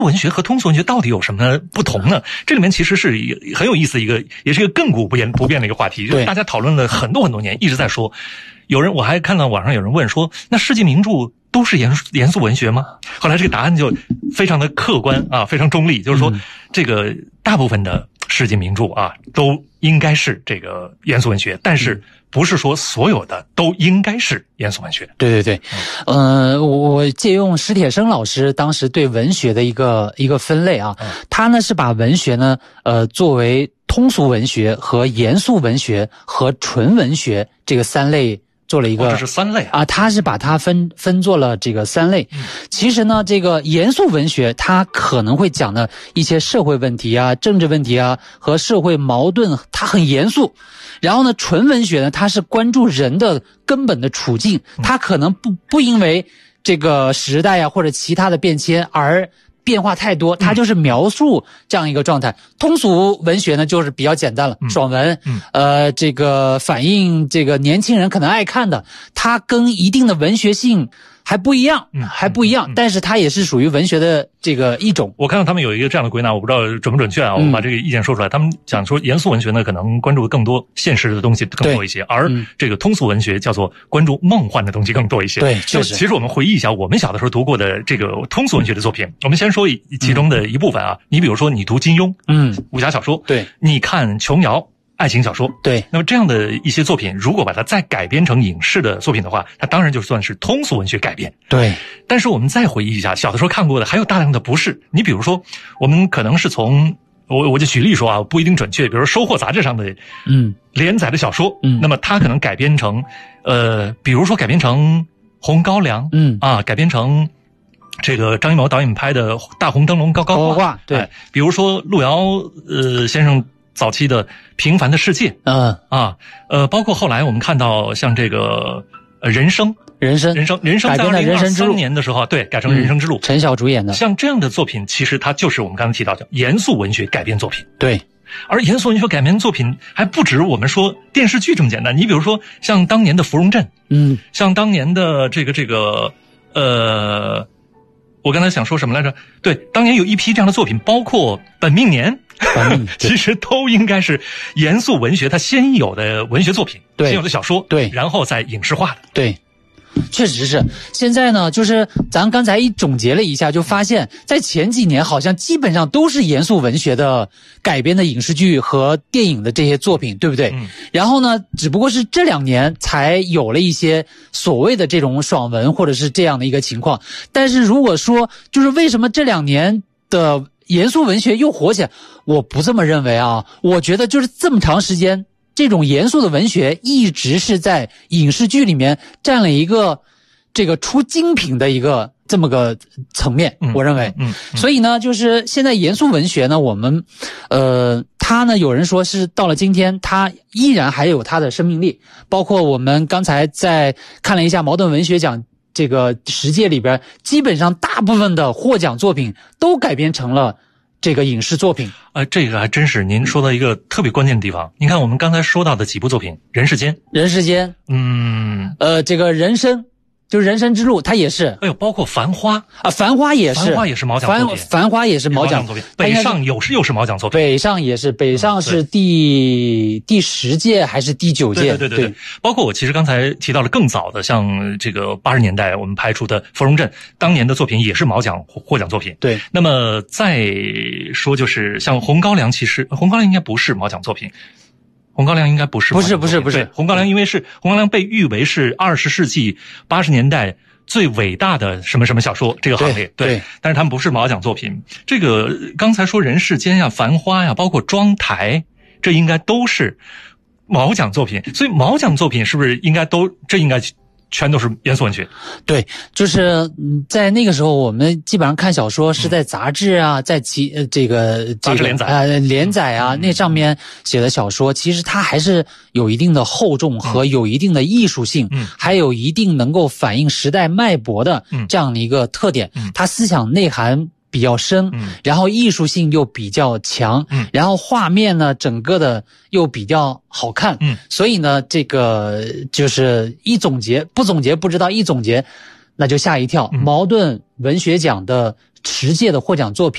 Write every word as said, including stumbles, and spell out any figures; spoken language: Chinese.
文学和通俗文学到底有什么不同呢？这里面其实是很有意思一个，也是一个亘古不变不变的一个话题，就是大家讨论了很多很多年，一直在说。有人我还看到网上有人问说，那世纪名著都是严严肃文学吗？后来这个答案就非常的客观啊，非常中立，就是说、嗯、这个大部分的世纪名著啊都应该是这个严肃文学，但是不是说所有的都应该是严肃文学。 对对对，嗯、呃，我借用史铁生老师当时对文学的一个一个分类啊，嗯、他呢是把文学呢呃作为通俗文学和严肃文学和纯文学这个三类。做了一个、 哦、这是三类啊，他是把它分分做了这个三类。嗯、其实呢，这个严肃文学它可能会讲的一些社会问题啊、政治问题啊和社会矛盾，它很严肃。然后呢，纯文学呢，它是关注人的根本的处境，它可能不不因为这个时代啊或者其他的变迁而变化太多，它就是描述这样一个状态。嗯、通俗文学呢，就是比较简单了，嗯、爽文，嗯、呃，这个反映这个年轻人可能爱看的，它跟一定的文学性还不一样，嗯、还不一样，嗯、但是它也是属于文学的这个一种。 我看到他们有一个这样的归纳，我不知道准不准确啊，我把这个意见说出来。嗯、他们讲说，严肃文学呢，可能关注更多现实的东西更多一些，而这个通俗文学叫做关注梦幻的东西更多一些。 对，确实。 其实我们回忆一下，我们小的时候读过的这个通俗文学的作品，我们先说其中的一部分啊。嗯、你比如说，你读金庸，嗯，武侠小说， 对， 你看琼瑶。爱情小说， 对， 那么这样的一些作品，如果把它再改编成影视的作品的话，它当然就算是通俗文学改编。 对， 但是我们再回忆一下，小的时候看过的还有大量的不是。你比如说，我们可能是从我我就举例说啊，不一定准确，比如说《收获》杂志上的嗯连载的小说，嗯，那么它可能改编成呃，比如说改编成《红高粱》，嗯啊，改编成这个张艺谋导演拍的《大红灯笼高高挂》， 对、 哎，比如说路遥呃先生。早期的《平凡的世界》，嗯啊，呃，包括后来我们看到像这个呃人生， 人生， 人生，人生在二零二三年的时候，对，改成《人生之路》， 陈晓主演的。 像这样的作品，其实它就是我们刚才提到叫严肃文学改编作品。 对， 而严肃文学改编作品还不止我们说电视剧这么简单。你比如说像当年的《芙蓉镇》，嗯，像当年的这个这个呃。我刚才想说什么来着？对，当年有一批这样的作品，包括《本命年》，其实都应该是严肃文学它先有的文学作品， 对， 先有的小说， 对， 然后再影视化的， 对。确实是，现在呢，就是咱刚才一总结了一下，就发现，在前几年好像基本上都是严肃文学的改编的影视剧和电影的这些作品，对不对？嗯。然后呢，只不过是这两年才有了一些所谓的这种爽文或者是这样的一个情况。但是如果说，就是为什么这两年的严肃文学又火起来，我不这么认为啊，我觉得就是这么长时间。这种严肃的文学一直是在影视剧里面占了一个这个出精品的一个这么个层面，嗯、我认为，嗯，嗯所以呢，就是现在严肃文学呢，我们，呃，它呢，有人说是到了今天，它依然还有它的生命力。包括我们刚才在看了一下茅盾文学奖这个十届里边，基本上大部分的获奖作品都改编成了。这个影视作品， 呃，这个还真是您说到一个特别关键的地方。你看，我们刚才说到的几部作品，《人世间》，《 人世间》，嗯，呃，这个人生，就是人生之路，它也是。 哎呦，包括《繁花》 啊，《繁花》也是，《 繁花》也是毛奖作品， 《繁花》也是毛奖作品，北上有是又是毛奖作品， 北上也是，北上是第、嗯、第十届还是第九届？ 对对对对 对, 对。包括我其实刚才提到了更早的，像这个八十年代我们拍出的《芙蓉镇》，当年的作品也是毛奖获奖作品。 对。 那么再说就是像《红高粱》，其实《红高粱》应该不是毛奖作品。红高粱应该不是， 不是不是不是。 红高粱因为是红高粱被誉为是二十世纪八十年代最伟大的什么什么小说这个行列， 对，对但是他们不是毛奖作品。这个刚才说人世间呀、繁花呀，包括妆台，这应该都是毛奖作品。所以毛奖作品是不是应该都这应该全都是严肃文学？ 对，就是在那个时候，我们基本上看小说是在杂志啊，嗯、在其呃这个杂志连载呃连载啊、嗯、那上面写的小说，其实它还是有一定的厚重和有一定的艺术性，嗯，还有一定能够反映时代脉搏的这样的一个特点，嗯，它思想内涵比较深，嗯，然后艺术性又比较强，嗯，然后画面呢，整个的又比较好看，嗯，所以呢，这个就是一总结，不总结不知道，一总结那就吓一跳。嗯、茅盾文学奖的十届的获奖作品。